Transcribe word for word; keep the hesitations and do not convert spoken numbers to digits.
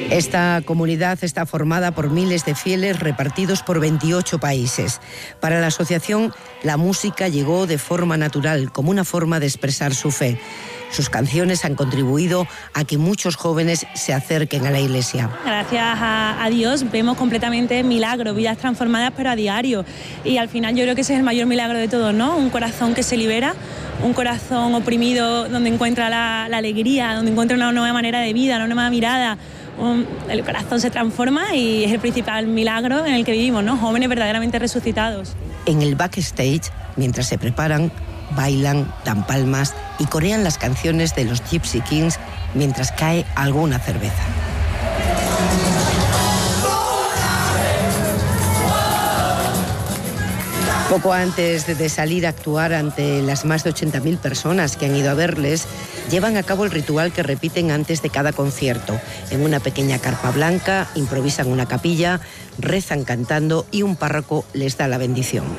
Esta comunidad está formada por miles de fieles repartidos por veintiocho países. Para la asociación, la música llegó de forma natural, como una forma de expresar su fe. Sus canciones han contribuido a que muchos jóvenes se acerquen a la iglesia. Gracias a, a Dios vemos completamente milagros, vidas transformadas, pero a diario. Y al final yo creo que ese es el mayor milagro de todos, ¿no? Un corazón que se libera, un corazón oprimido donde encuentra la, la alegría, donde encuentra una nueva manera de vida, una nueva mirada. Un, el corazón se transforma y es el principal milagro en el que vivimos, ¿no? Jóvenes verdaderamente resucitados. En el backstage, mientras se preparan, bailan, dan palmas y corean las canciones de los Gypsy Kings mientras cae alguna cerveza. Poco antes de salir a actuar ante las más de ochenta mil personas que han ido a verles, llevan a cabo el ritual que repiten antes de cada concierto. En una pequeña carpa blanca, improvisan una capilla, rezan cantando y un párroco les da la bendición.